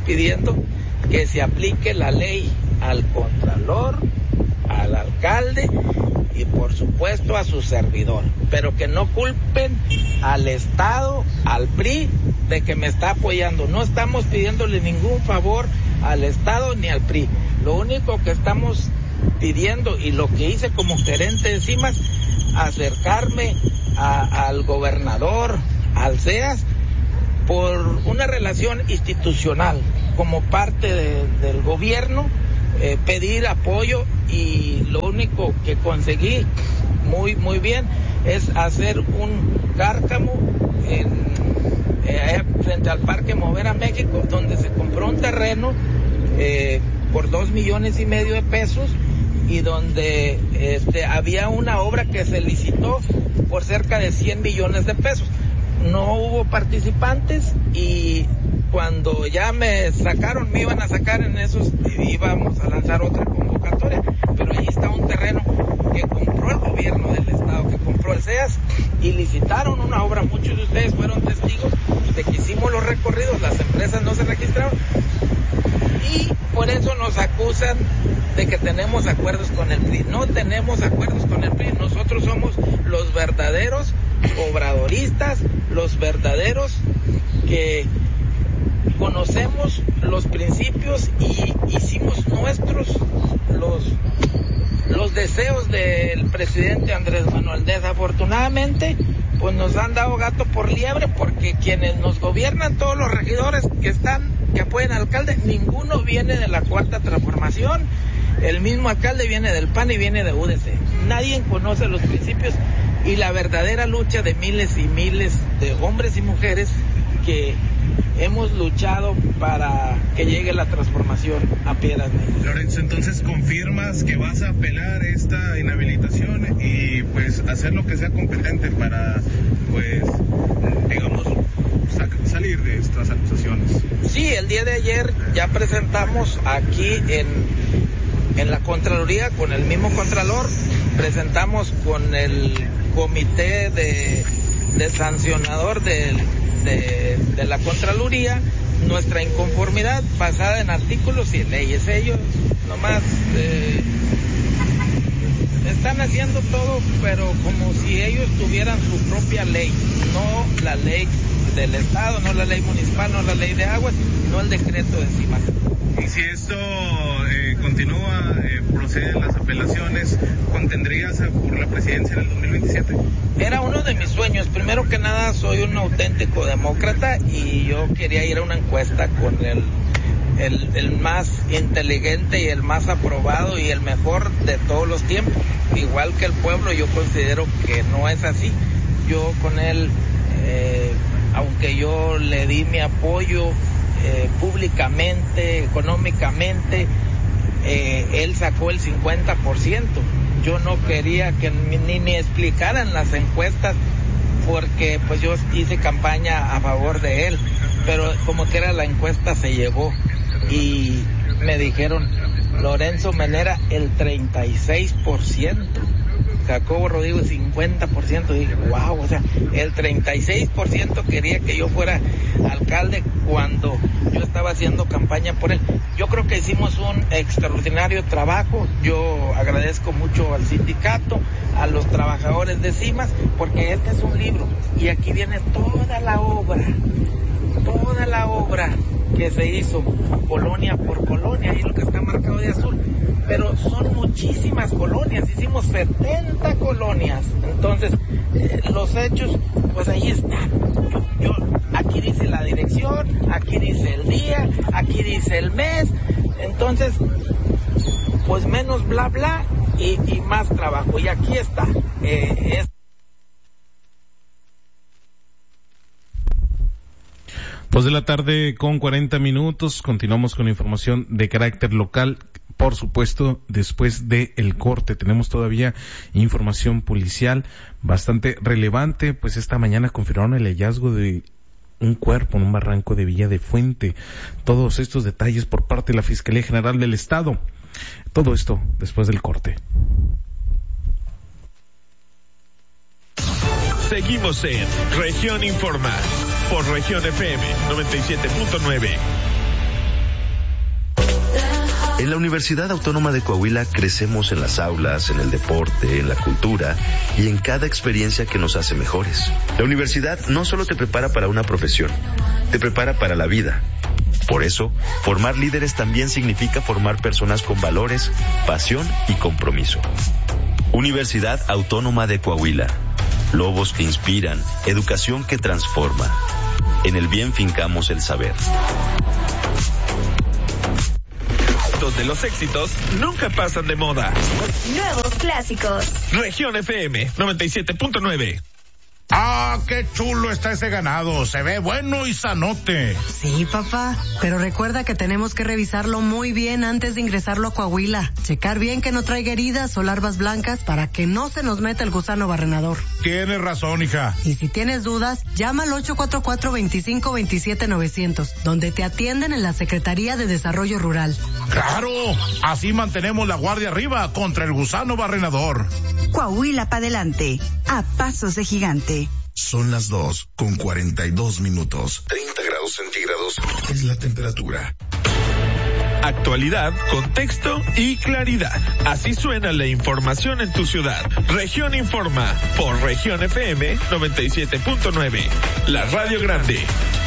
pidiendo que se aplique la ley al contralor, al alcalde y por supuesto a su servidor, pero que no culpen al Estado, al PRI, de que me está apoyando. No estamos pidiéndole ningún favor al Estado ni al PRI. Lo único que estamos pidiendo, y lo que hice como gerente de CIMAS, acercarme al gobernador, al CEAS, por una relación institucional, como parte del gobierno, pedir apoyo, y lo único que conseguí muy bien es hacer un cárcamo frente al Parque Movera México, donde se compró un terreno por 2.5 millones de pesos, y donde había una obra que se licitó por cerca de 100 millones de pesos. No hubo participantes, y cuando ya me iban a sacar en esos, íbamos a lanzar otra convocatoria, pero ahí está un terreno que compró el gobierno del estado, que compró el CEAS, y licitaron una obra. Muchos de ustedes fueron testigos de que hicimos los recorridos, las empresas no se registraron, y por eso nos acusan de que tenemos acuerdos con el PRI. No tenemos acuerdos con el PRI, nosotros somos los verdaderos obradoristas, los verdaderos que conocemos los principios y hicimos nuestros los deseos del presidente Andrés Manuel. Desafortunadamente, pues nos han dado gato por liebre, porque quienes nos gobiernan, todos los regidores que apoyan al alcalde, ninguno viene de la Cuarta Transformación. El mismo alcalde viene del PAN y viene de UDC. Nadie conoce los principios y la verdadera lucha de miles y miles de hombres y mujeres que hemos luchado para que llegue la transformación a Piedras Negras. Lorenzo, entonces confirmas que vas a apelar esta inhabilitación y pues hacer lo que sea competente para, pues, digamos, salir de estas acusaciones. Sí, el día de ayer ya presentamos aquí en la Contraloría con el mismo Contralor, presentamos con el comité de sancionador de la Contraloría nuestra inconformidad basada en artículos y leyes. Ellos nomás están haciendo todo, pero como si ellos tuvieran su propia ley, no la ley del Estado, no la ley municipal, no la ley de aguas, no el decreto de CIMAS. Y si esto continúa, proceden las apelaciones, ¿contendrías por la presidencia en el 2027? Era uno de mis sueños. Primero que nada, soy un auténtico demócrata y yo quería ir a una encuesta con el más inteligente y el más aprobado y el mejor de todos los tiempos. Igual que el pueblo, yo considero que no es así. Yo con él, aunque yo le di mi apoyo públicamente, económicamente, él sacó el 50%. Yo no quería que ni explicaran las encuestas, porque pues yo hice campaña a favor de él, pero como que era la encuesta se llevó y me dijeron Lorenzo Menera el 36%, Jacobo Rodrigo el 50%, y dije wow, o sea, el 36% quería que yo fuera alcalde cuando yo estaba haciendo campaña por él. Yo creo que hicimos un extraordinario trabajo. Yo agradezco mucho al sindicato, a los trabajadores de CIMAS, porque este es un libro y aquí viene toda la obra que se hizo colonia por colonia, ahí lo que está marcado de azul, pero son muchísimas colonias, hicimos 70 colonias, entonces los hechos, pues ahí están. Yo aquí dice la dirección, aquí dice el día, aquí dice el mes, entonces pues menos bla bla y más trabajo, y aquí está. Pues de la tarde con 40 minutos, continuamos con información de carácter local. Por supuesto, después del corte tenemos todavía información policial bastante relevante, pues esta mañana confirmaron el hallazgo de un cuerpo en un barranco de Villa de Fuente. Todos estos detalles por parte de la Fiscalía General del Estado. Todo esto después del corte. Seguimos en Región Informa por Región FM 97.9. En la Universidad Autónoma de Coahuila crecemos en las aulas, en el deporte, en la cultura y en cada experiencia que nos hace mejores. La universidad no solo te prepara para una profesión, te prepara para la vida. Por eso, formar líderes también significa formar personas con valores, pasión y compromiso. Universidad Autónoma de Coahuila. Lobos que inspiran, educación que transforma. En el bien fincamos el saber. Donde los éxitos nunca pasan de moda. Nuevos clásicos. Región FM 97.9. ¡Ah, qué chulo está ese ganado! Se ve bueno y sanote. Sí, papá, pero recuerda que tenemos que revisarlo muy bien antes de ingresarlo a Coahuila. Checar bien que no traiga heridas o larvas blancas para que no se nos meta el gusano barrenador. Tienes razón, hija. Y si tienes dudas, llama al 844-2527-900, donde te atienden en la Secretaría de Desarrollo Rural. ¡Claro! Así mantenemos la guardia arriba contra el gusano barrenador. Coahuila para adelante, a pasos de gigante. Son las 2:42. 30 grados centígrados es la temperatura. Actualidad, contexto y claridad. Así suena la información en tu ciudad. Región Informa por Región FM 97.9. La Radio Grande.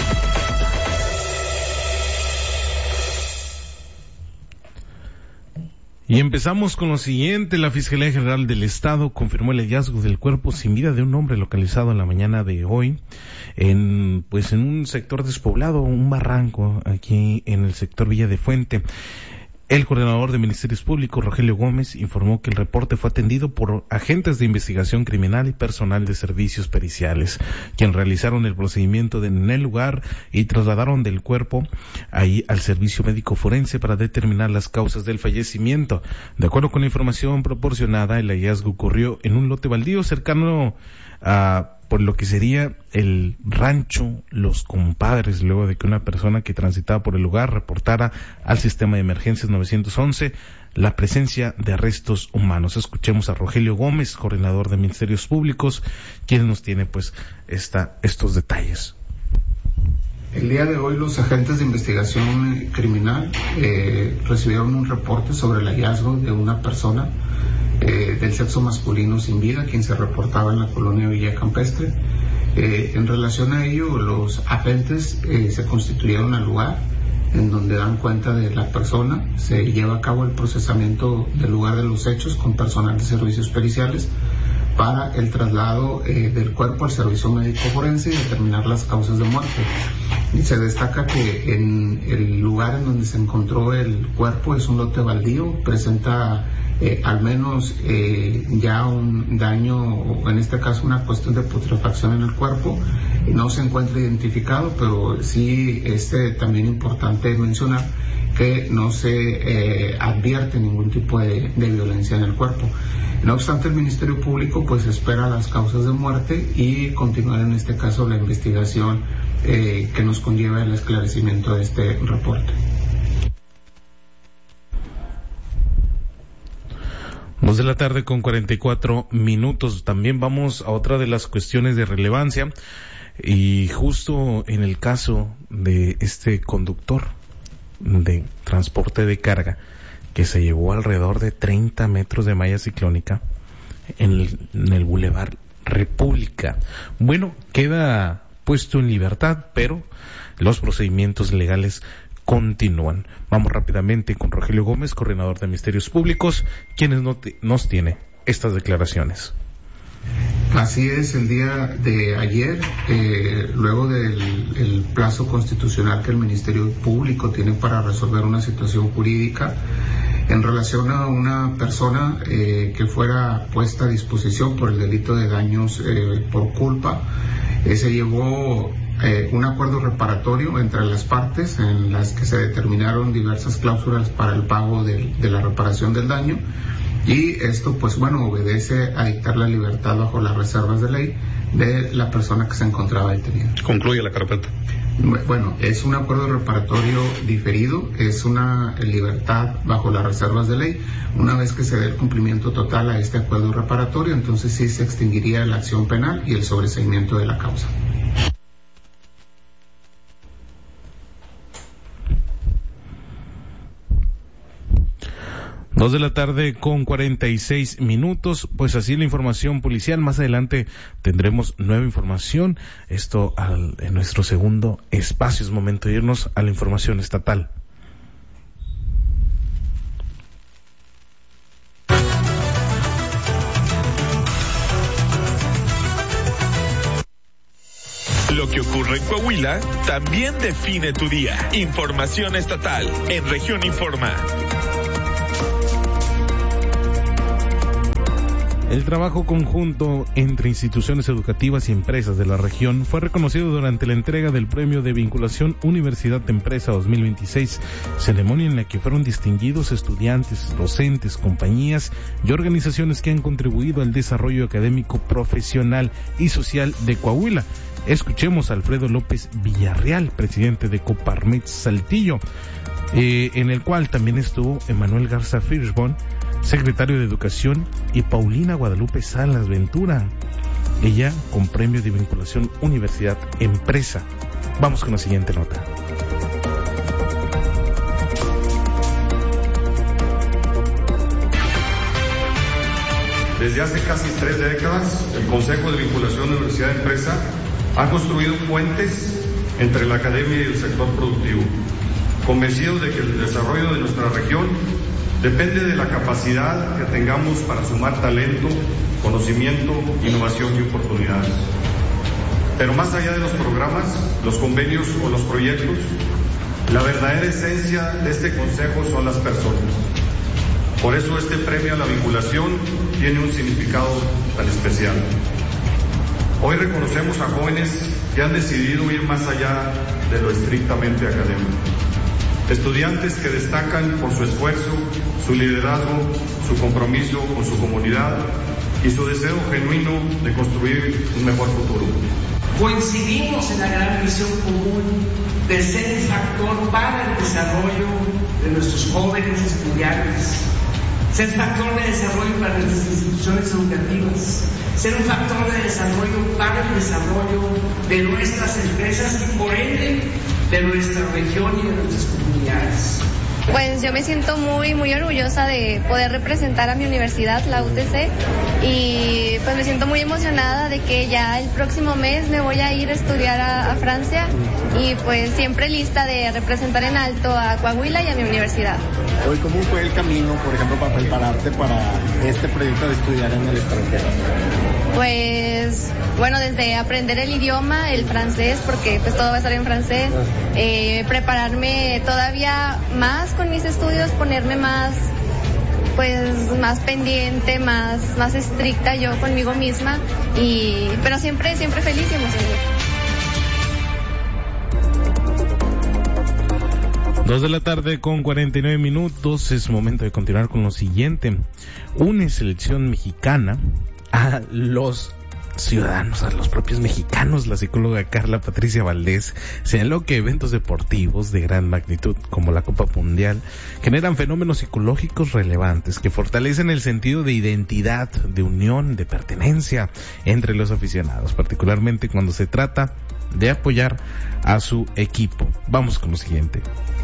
Y empezamos con lo siguiente. La Fiscalía General del Estado confirmó el hallazgo del cuerpo sin vida de un hombre localizado en la mañana de hoy en un sector despoblado, un barranco aquí en el sector Villa de Fuente. El coordinador de Ministerios Públicos, Rogelio Gómez, informó que el reporte fue atendido por agentes de investigación criminal y personal de servicios periciales, quienes realizaron el procedimiento en el lugar y trasladaron del cuerpo ahí al servicio médico forense para determinar las causas del fallecimiento. De acuerdo con la información proporcionada, el hallazgo ocurrió en un lote baldío cercano a por lo que sería el rancho Los Compadres, luego de que una persona que transitaba por el lugar reportara al sistema de emergencias 911 la presencia de restos humanos. Escuchemos a Rogelio Gómez, coordinador de Ministerios Públicos, quien nos tiene estos detalles. El día de hoy los agentes de investigación criminal recibieron un reporte sobre el hallazgo de una persona del sexo masculino sin vida, quien se reportaba en la colonia Villa Campestre. En relación a ello, los agentes se constituyeron al lugar en donde dan cuenta de la persona. Se lleva a cabo el procesamiento del lugar de los hechos con personal de servicios periciales para el traslado del cuerpo al servicio médico forense y determinar las causas de muerte. Y se destaca que en el lugar en donde se encontró el cuerpo es un lote baldío, presenta al menos ya un daño, o en este caso una cuestión de putrefacción en el cuerpo. No se encuentra identificado, pero sí es también importante mencionar que no se advierte ningún tipo de violencia en el cuerpo. No obstante, el Ministerio Público pues espera las causas de muerte y continuar en este caso la investigación que nos conlleva el esclarecimiento de este reporte. 2:44 p.m. También vamos a otra de las cuestiones de relevancia, y justo en el caso de este conductor de transporte de carga que se llevó alrededor de 30 metros de malla ciclónica en el Boulevard República. Bueno, queda puesto en libertad, pero los procedimientos legales continúan. Vamos rápidamente con Rogelio Gómez, coordinador de Ministerios Públicos, quien nos tiene estas declaraciones. Así es, el día de ayer, luego del plazo constitucional que el Ministerio Público tiene para resolver una situación jurídica en relación a una persona que fuera puesta a disposición por el delito de daños por culpa, se llevó un acuerdo reparatorio entre las partes en las que se determinaron diversas cláusulas para el pago de la reparación del daño, y esto pues bueno obedece a dictar la libertad bajo las reservas de ley de la persona que se encontraba detenida. Concluye la carpeta. Bueno, es un acuerdo reparatorio diferido, es una libertad bajo las reservas de ley. Una vez que se dé el cumplimiento total a este acuerdo reparatorio, entonces sí se extinguiría la acción penal y el sobreseimiento de la causa. 2:46 p.m. Pues así la información policial. Más adelante tendremos nueva información. Esto en nuestro segundo espacio. Es momento de irnos a la información estatal. Lo que ocurre en Coahuila también define tu día. Información estatal en Región Informa. El trabajo conjunto entre instituciones educativas y empresas de la región fue reconocido durante la entrega del Premio de Vinculación Universidad de Empresa 2026, ceremonia en la que fueron distinguidos estudiantes, docentes, compañías y organizaciones que han contribuido al desarrollo académico, profesional y social de Coahuila. Escuchemos a Alfredo López Villarreal, presidente de Coparmex Saltillo, en el cual también estuvo Emanuel Garza Firschborn, secretario de Educación, y Paulina Guadalupe Salas Ventura, ella con Premio de Vinculación Universidad Empresa. Vamos con la siguiente nota. Desde hace casi 3 décadas, el Consejo de Vinculación Universidad-Empresa ha construido puentes entre la academia y el sector productivo, convencidos de que el desarrollo de nuestra región depende de la capacidad que tengamos para sumar talento, conocimiento, innovación y oportunidades. Pero más allá de los programas, los convenios o los proyectos, la verdadera esencia de este consejo son las personas. Por eso este premio a la vinculación tiene un significado tan especial. Hoy reconocemos a jóvenes que han decidido ir más allá de lo estrictamente académico. Estudiantes que destacan por su esfuerzo, su liderazgo, su compromiso con su comunidad y su deseo genuino de construir un mejor futuro. Coincidimos en la gran misión común de ser el factor para el desarrollo de nuestros jóvenes estudiantes, ser factor de desarrollo para nuestras instituciones educativas, ser un factor de desarrollo para el desarrollo de nuestras empresas y por ende de nuestra región y de nuestras comunidades. Pues yo me siento muy orgullosa de poder representar a mi universidad, la UTC, y pues me siento muy emocionada de que ya el próximo mes me voy a ir a estudiar a Francia y pues siempre lista de representar en alto a Coahuila y a mi universidad. Hoy, ¿cómo fue el camino, por ejemplo, para prepararte para este proyecto de estudiar en el extranjero? Pues bueno, desde aprender el idioma, el francés, porque pues todo va a estar en francés, prepararme todavía más con mis estudios, ponerme más pendiente, más estricta yo conmigo misma, pero siempre feliz y emocionada. 2:49 p.m. Es momento de continuar con lo siguiente. Una selección mexicana a los ciudadanos, a los propios mexicanos. La psicóloga Carla Patricia Valdés señaló que eventos deportivos de gran magnitud como la Copa Mundial generan fenómenos psicológicos relevantes que fortalecen el sentido de identidad, de unión, de pertenencia entre los aficionados, particularmente cuando se trata de apoyar a su equipo. Vamos con lo siguiente.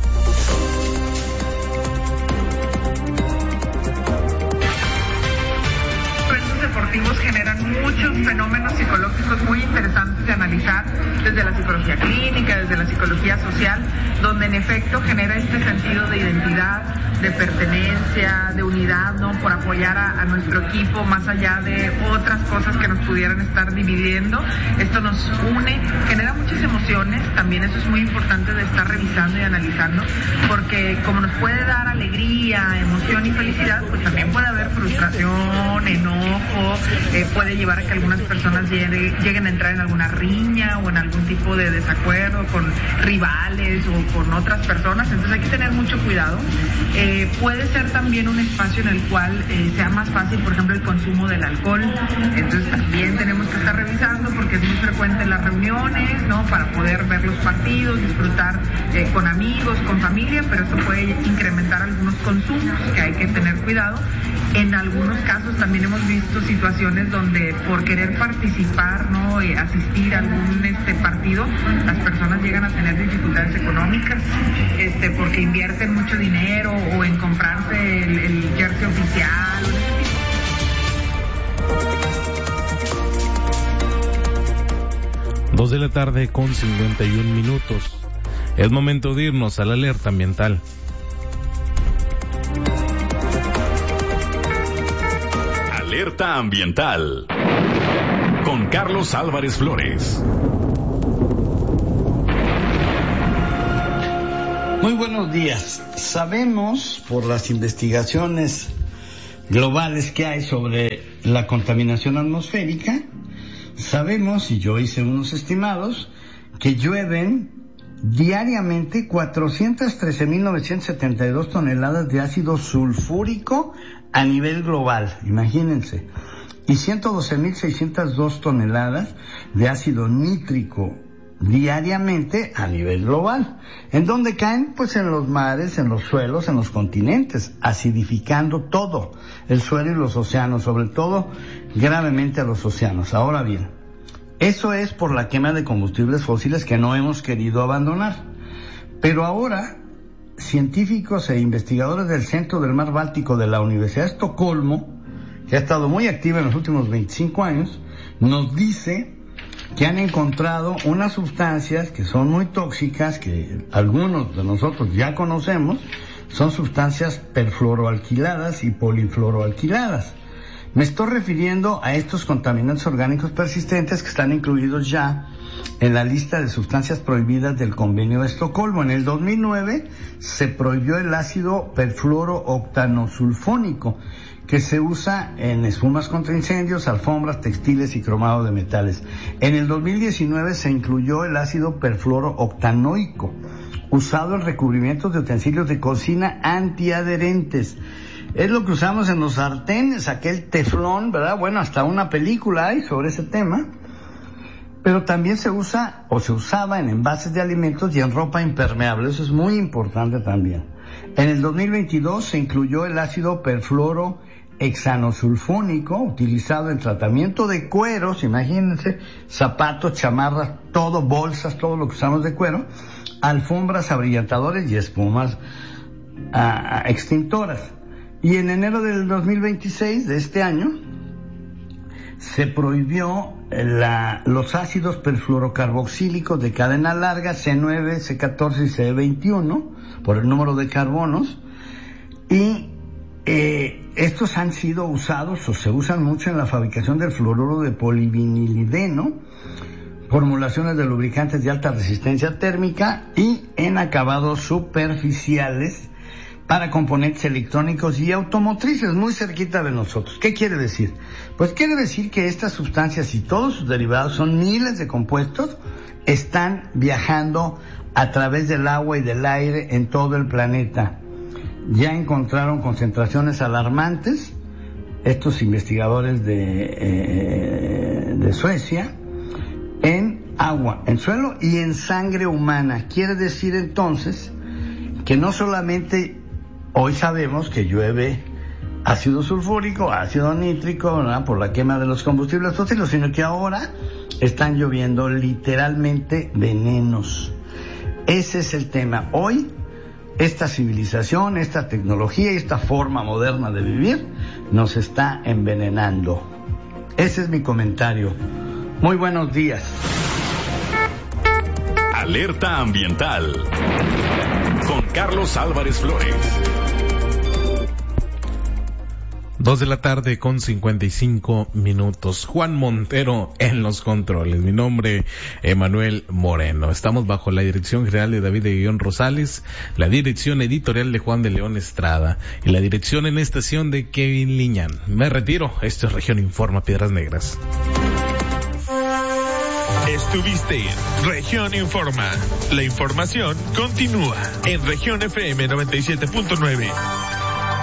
Deportivos generan muchos fenómenos psicológicos muy interesantes de analizar desde la psicología clínica, desde la psicología social, donde en efecto genera este sentido de identidad, de pertenencia, de unidad, ¿no? Por apoyar a nuestro equipo más allá de otras cosas que nos pudieran estar dividiendo. Esto nos une, genera muchas emociones, también eso es muy importante de estar revisando y analizando, porque como nos puede dar alegría, emoción y felicidad, pues también puede haber frustración, enojo, puede llevar a que algunas personas lleguen a entrar en alguna riña o en algún tipo de desacuerdo con rivales o con otras personas, entonces hay que tener mucho cuidado. Puede ser también un espacio en el cual sea más fácil, por ejemplo, el consumo del alcohol, entonces también tenemos que estar revisando porque es muy frecuente en las reuniones, ¿no? Para poder ver los partidos, disfrutar con amigos, con familia, pero esto puede incrementar algunos consumos que hay que tener cuidado. En algunos casos también hemos visto situaciones donde por querer participar, ¿no? Asistir a algún partido, las personas llegan a tener dificultades económicas, porque invierten mucho dinero o en comprarse el jersey oficial. 2 de la tarde con 51 minutos. Es momento de irnos a la alerta ambiental. Alerta ambiental con Carlos Álvarez Flores. Muy buenos días. Sabemos por las investigaciones globales que hay sobre la contaminación atmosférica, sabemos, y yo hice unos estimados, que llueven diariamente 413.972 toneladas de ácido sulfúrico a nivel global, imagínense, y 112.602 toneladas de ácido nítrico diariamente a nivel global. ¿En dónde caen? Pues en los mares, en los suelos, en los continentes, acidificando todo, el suelo y los océanos, sobre todo gravemente a los océanos. Ahora bien, eso es por la quema de combustibles fósiles que no hemos querido abandonar. Pero ahora, científicos e investigadores del Centro del Mar Báltico de la Universidad de Estocolmo, que ha estado muy activa en los últimos 25 años, nos dice que han encontrado unas sustancias que son muy tóxicas, que algunos de nosotros ya conocemos, son sustancias perfluoroalquiladas y polifluoroalquiladas. Me estoy refiriendo a estos contaminantes orgánicos persistentes que están incluidos ya en la lista de sustancias prohibidas del Convenio de Estocolmo. En el 2009 se prohibió el ácido perfluorooctanosulfónico, que se usa en espumas contra incendios, alfombras, textiles y cromado de metales. En el 2019 se incluyó el ácido perfluorooctanoico, usado en recubrimientos de utensilios de cocina antiadherentes. Es lo que usamos en los sartenes, aquel teflón, ¿verdad? Bueno, hasta una película hay sobre ese tema. Pero también se usa o se usaba en envases de alimentos y en ropa impermeable. Eso es muy importante también. En el 2022 se incluyó el ácido perfluorohexanosulfónico, utilizado en tratamiento de cueros, imagínense, zapatos, chamarras, todo, bolsas, todo lo que usamos de cuero, alfombras, abrillantadores y espumas extintoras. Y en enero del 2026 de este año se prohibió los ácidos perfluorocarboxílicos de cadena larga C9, C14 y C21 por el número de carbonos, y estos han sido usados o se usan mucho en la fabricación del fluoruro de polivinilideno, formulaciones de lubricantes de alta resistencia térmica y en acabados superficiales para componentes electrónicos y automotrices, muy cerquita de nosotros. ¿Qué quiere decir? Pues quiere decir que estas sustancias y todos sus derivados, son miles de compuestos, están viajando a través del agua y del aire en todo el planeta. Ya encontraron concentraciones alarmantes, estos investigadores de Suecia, en agua, en suelo y en sangre humana. Quiere decir entonces que no solamente hoy sabemos que llueve ácido sulfúrico, ácido nítrico, ¿verdad?, por la quema de los combustibles fósiles, sino que ahora están lloviendo literalmente venenos. Ese es el tema. Hoy, esta civilización, esta tecnología y esta forma moderna de vivir nos está envenenando. Ese es mi comentario. Muy buenos días. Alerta ambiental con Carlos Álvarez Flores. 2 de la tarde con 55 minutos. Juan Montero en los controles. Mi nombre, Emanuel Moreno. Estamos bajo la dirección general de David de Guión Rosales, la dirección editorial de Juan de León Estrada y la dirección en estación de Kevin Liñán. Me retiro. Esto es Región Informa, Piedras Negras. Estuviste en Región Informa. La información continúa en Región FM 97.9.